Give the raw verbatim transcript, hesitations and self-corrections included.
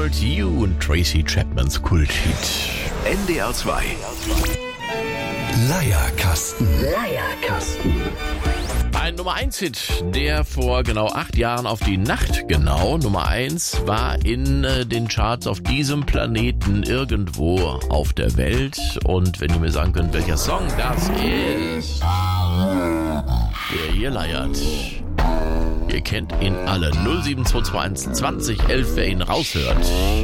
Hold You und Tracy Chapmans Kulthit. N D R zwei. Leierkasten. Leierkasten. Ein Nummer eins Hit, der vor genau acht Jahren auf die Nacht genau Nummer eins war in äh, den Charts auf diesem Planeten irgendwo auf der Welt. Und wenn ihr mir sagen könnt, welcher Song das ist, der hier leiert. Ihr kennt ihn alle. null sieben zwei zwei eins zwanzig elf, wer ihn raushört.